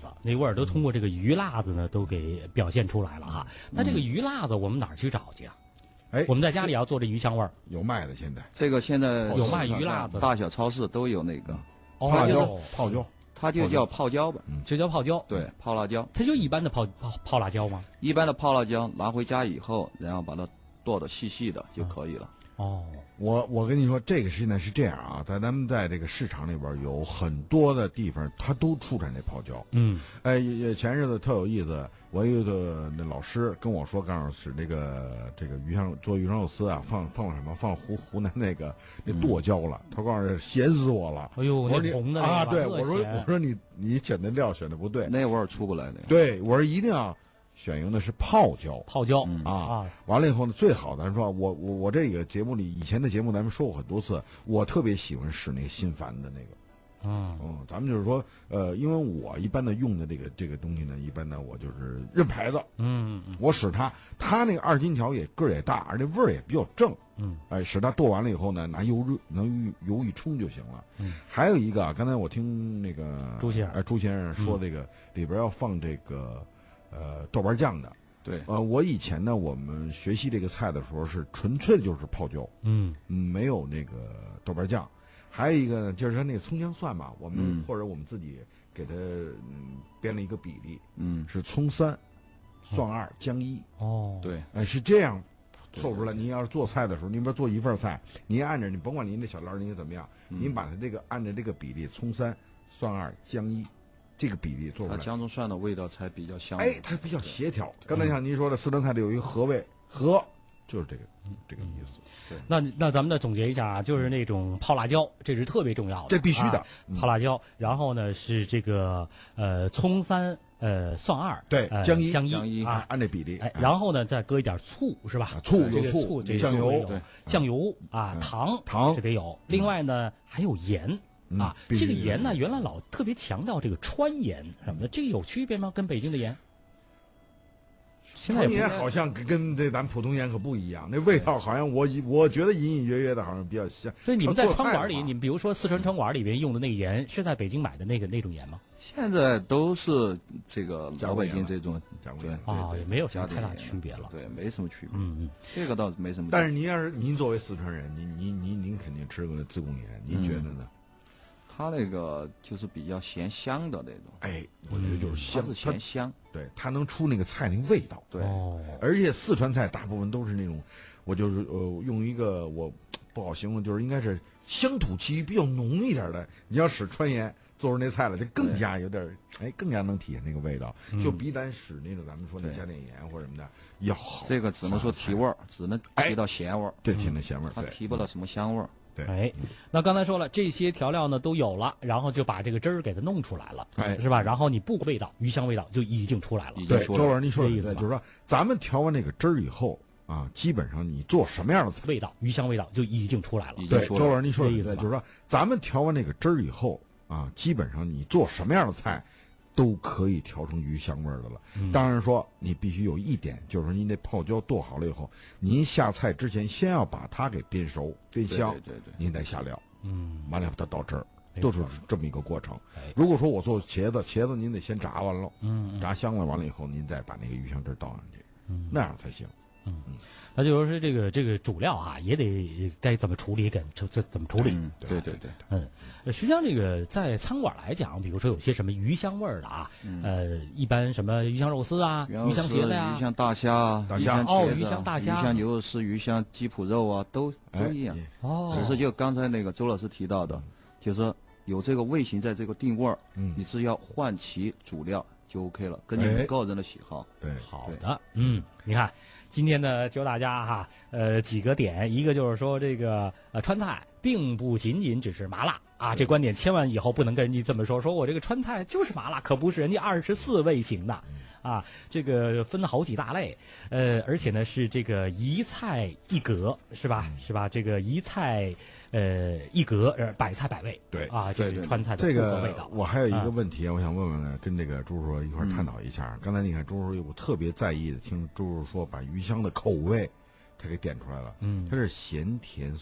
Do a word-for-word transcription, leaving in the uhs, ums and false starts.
子，那味儿都通过这个鱼辣子呢都给表现出来了哈。那这个鱼辣子我们哪儿去找去啊？ 哎， 我们在家里要做这鱼香味儿， 有卖的现在。 这个现在有卖鱼辣子， 大小超市都有那个泡椒，泡椒， 它就叫泡椒吧， 就叫泡椒。 对，泡辣椒， 它就一般的泡泡泡辣椒吗？ 一般的泡辣椒拿回家以后，然后把它剁得细细的就可以了。 哦， 我我跟你说，这个现在是这样啊，在咱们在这个市场里边有很多的地方，它都出产这泡椒。 嗯， 哎，前日子特有意思，我有一个那老师跟我说，告诉使这个这个鱼香做鱼香肉丝啊，放放了什么？放湖湖南那个那剁椒了。他告诉我咸死我了。 哎呦， 我说你红的啊，对，我说我我说你你选的料选的不对， 那味儿出不来的。 对，我说一定要选用的是泡椒， 泡椒、 嗯、啊啊！ 完了以后呢，最好的说，我我我这个节目里以前的节目咱们说过很多次，我特别喜欢使那个新凡的那个。 嗯嗯，咱们就是说，呃，因为我一般的用的这个这个东西呢，一般呢我就是认牌子， 嗯嗯， 我使它，它那个二荆条也个儿也大，而且味儿也比较正， 嗯， 哎，使它剁完了以后呢，拿油热，拿油一冲就行了。 嗯， 还有一个啊，刚才我听那个朱先生， 哎，朱先生说这个、嗯、里边要放这个呃豆瓣酱的。 对， 呃，我以前呢，我们学习这个菜的时候是纯粹的就是泡椒， 嗯， 没有那个豆瓣酱。还有一个呢，就是说那个葱姜蒜嘛，我们、 嗯、 或者我们自己给它、嗯、编了一个比例， 嗯， 是葱三，蒜二，姜一。 哦， 对， 哎，是这样凑出来。你要是做菜的时候，你比如做一份菜，你按着你甭管你那小捞你怎么样， 嗯、 你把它这个按照这个比例，葱三，蒜二，姜一。这个比例做出来， 它姜葱蒜的味道才比较香。 哎，它比较协调。刚才像您说的，四川菜里有一个和味，和就是这个、嗯、这个意思。 对，那那咱们再总结一下啊，就是那种泡辣椒，这是特别重要的， 这必须的、 啊嗯、泡辣椒。然后呢是这个呃葱三呃蒜二， 对， 呃、 姜一姜一啊， 按这比例。 哎，然后呢再搁一点醋是吧？ 啊、醋有这个醋， 这个酱油对，酱油啊，糖糖这得有。另外呢还有盐。啊， 嗯、 这个盐呢，原来老特别强调这个川盐什么的，这个有区别吗？跟北京的盐？现在盐好像跟这咱普通盐可不一样，那味道好像我我觉得隐隐约约的，好像比较像。 所以你们在餐馆里，你们比如说四川餐馆里边用的那个盐，是在北京买的那个那种盐吗？ 现在都是这个老北京这种加工盐啊，也没有什么太大区别了。 对，没什么区别。 嗯嗯， 这个倒是没什么。 但是您要是您作为四川人，您您您您肯定吃过自贡盐，您觉得呢？ 嗯它那个就是比较咸香的那种， 哎，我觉得就是香， 它是咸香， 对，它能出那个菜那个味道， 对， 哦、 而且四川菜大部分都是那种，我就是呃用一个我不好形容，就是应该是乡土气息比较浓一点的。你要使川盐做出那菜来，就更加有点哎，更加能体现那个味道，就比咱使那种咱们说那加点盐或者什么的要好。 这个只能说提味儿，只能提到咸味儿， 对，提那咸味儿， 它提不了什么香味儿。 对， 哎，那刚才说了，这些调料呢都有了，然后就把这个汁儿给它弄出来了， 哎， 是吧？然后你不味道，鱼香味道就已经出来了。 对，周老师，你说的意思就是说，咱们调完这个汁儿以后啊，基本上你做什么样的菜， 味道、鱼香味道就已经出来了。 对，周老师，你说的意思就是说，咱们调完这个汁儿以后啊，基本上你做什么样的菜，都可以调成鱼香味儿的了。 嗯、 当然说，你必须有一点，就是说您那泡椒剁好了以后，您下菜之前先要把它给煸熟、煸香， 对对对， 您再下料， 嗯， 完了它到汁儿，都是这么一个过程。 哎、 如果说我做茄子，茄子您得先炸完了， 嗯， 炸香了，完了以后您再把那个鱼香汁倒上去， 嗯， 那样才行。 嗯，那就是说这个这个主料啊，也得该怎么处理，该怎怎么处理。 嗯，对对对。 嗯，实际上这个在餐馆来讲，比如说有些什么鱼香味儿的啊， 嗯、 呃，一般什么鱼香肉丝啊、鱼香茄子呀、 鱼香大虾、 大虾哦，鱼香大虾、 鱼香牛肉丝、鱼香鸡脯肉啊，都都一样。 哦， 只是就刚才那个周老师提到的，就是有这个味型在这个定味儿， 嗯， 你只要换齐主料就 OK 了，根据你个人的喜好。 对， 好的，嗯，你看。今天呢，教大家哈，呃，几个点，一个就是说这个呃川菜并不仅仅只是麻辣啊，这观点千万以后不能跟人家这么说，说我这个川菜就是麻辣，可不是，人家二十四味型的啊，这个分了好几大类，呃，而且呢是这个一菜一格，是吧？是吧？这个一菜呃一格，呃百菜百味， 对啊，这是川菜的这复合味道。 个我还有一个问题，我想问问呢，跟这个朱叔一块探讨一下。刚才你看朱叔有特别在意的，听朱叔说把鱼香的口味他给点出来了， 嗯， 它是咸甜